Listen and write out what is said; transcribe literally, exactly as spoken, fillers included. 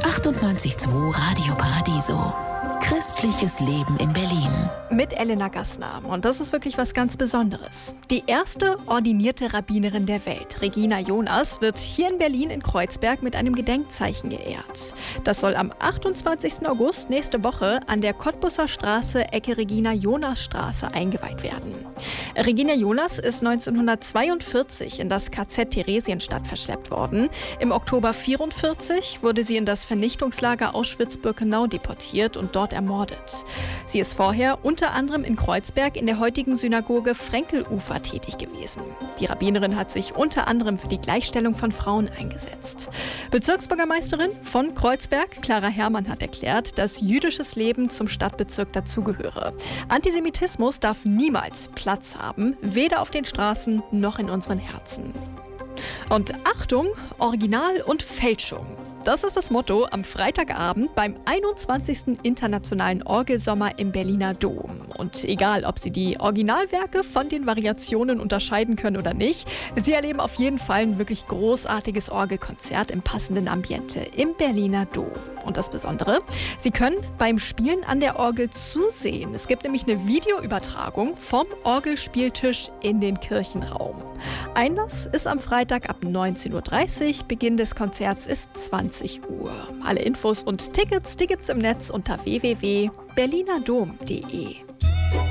achtundneunzig Komma zwei Radio Paradiso. Christliches Leben in Berlin. Mit Elena Gassner. Und das ist wirklich was ganz Besonderes. Die erste ordinierte Rabbinerin der Welt, Regina Jonas, wird hier in Berlin in Kreuzberg mit einem Gedenkzeichen geehrt. Das soll am achtundzwanzigsten August nächste Woche an der Cottbusser Straße, Ecke Regina-Jonas-Straße eingeweiht werden. Regina Jonas ist neunzehnhundertzweiundvierzig in das K Z Theresienstadt verschleppt worden. Im Oktober vierundvierzig wurde sie in das Vernichtungslager Auschwitz-Birkenau deportiert und dort ermordet. Sie ist vorher unter anderem in Kreuzberg in der heutigen Synagoge Frenkelufer tätig gewesen. Die Rabbinerin hat sich unter anderem für die Gleichstellung von Frauen eingesetzt. Bezirksbürgermeisterin von Kreuzberg, Clara Herrmann, hat erklärt, dass jüdisches Leben zum Stadtbezirk dazugehöre. Antisemitismus darf niemals Platz haben, weder auf den Straßen noch in unseren Herzen. Und Achtung, Original und Fälschung. Das ist das Motto am Freitagabend beim einundzwanzigsten Internationalen Orgelsommer im Berliner Dom. Und egal, ob Sie die Originalwerke von den Variationen unterscheiden können oder nicht, Sie erleben auf jeden Fall ein wirklich großartiges Orgelkonzert im passenden Ambiente im Berliner Dom. Und das Besondere, Sie können beim Spielen an der Orgel zusehen. Es gibt nämlich eine Videoübertragung vom Orgelspieltisch in den Kirchenraum. Einlass ist am Freitag ab neunzehn Uhr dreißig, Beginn des Konzerts ist zwanzig Uhr. Alle Infos und Tickets, die gibt's im Netz unter w w w punkt berlinerdom punkt de.